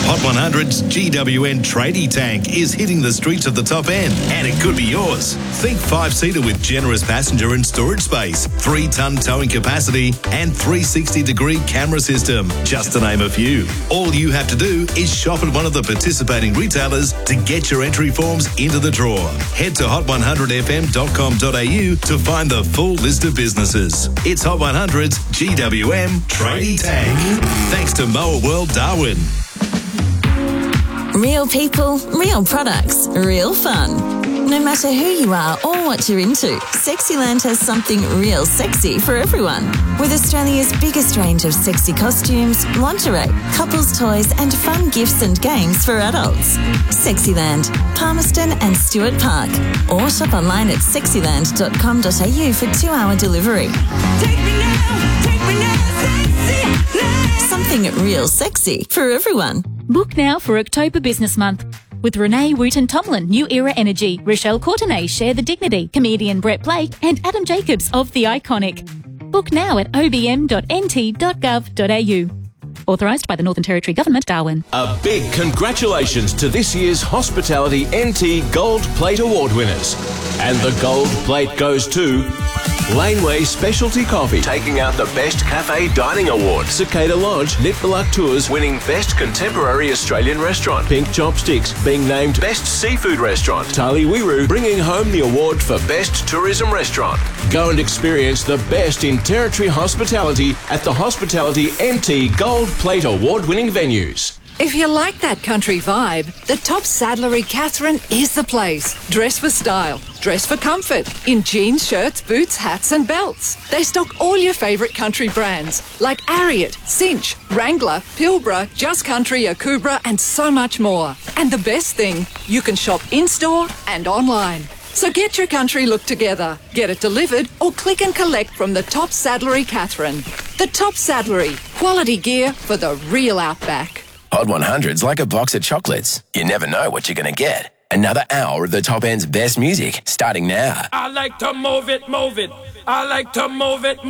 Hot 100's GWN Tradie Tank is hitting the streets of the top end, and it could be yours. Think 5-seater with generous passenger and storage space, 3-ton towing capacity, and 360-degree camera system, just to name a few. All you have to do is shop at one of the participating retailers to get your entry forms into the draw. Head to hot100fm.com.au to find the full list of businesses. It's Hot 100's GWM Tradie Tank. Thanks to Mower World Darwin. Real people, real products, real fun. No matter who you are or what you're into, Sexyland has something real sexy for everyone. With Australia's biggest range of sexy costumes, lingerie, couples toys and fun gifts and games for adults. Sexyland, Palmerston and Stuart Park. Or shop online at sexyland.com.au for 2-hour delivery. Take me now, Sexyland. Something real sexy for everyone. Book now for October Business Month. With Renee Wooten-Tomlin, New Era Energy, Rochelle Courtenay, Share the Dignity, comedian Brett Blake and Adam Jacobs of The Iconic. Book now at obm.nt.gov.au. Authorised by the Northern Territory Government, Darwin. A big congratulations to this year's Hospitality NT Gold Plate Award winners. And the Gold Plate goes to Laneway Specialty Coffee, taking out the Best Cafe Dining Award. Cicada Lodge, Nitbaluk Tours, winning Best Contemporary Australian Restaurant. Pink Chopsticks, being named Best Seafood Restaurant. Tali Wiru, bringing home the award for Best Tourism Restaurant. Go and experience the best in Territory hospitality at the Hospitality NT Gold Plate Award-winning venues. If you like that country vibe, the Top Saddlery Catherine is the place. Dress for style, dress for comfort, in jeans, shirts, boots, hats and belts. They stock all your favourite country brands like Ariat, Cinch, Wrangler, Pilbara, Just Country, Akubra and so much more. And the best thing, you can shop in-store and online. So get your country look together, get it delivered or click and collect from the Top Saddlery Catherine. The Top Saddlery, quality gear for the real outback. Hot 100's like a box of chocolates. You never know what you're going to get. Another hour of the top end's best music, starting now. I like to move it, move it. I like to move it.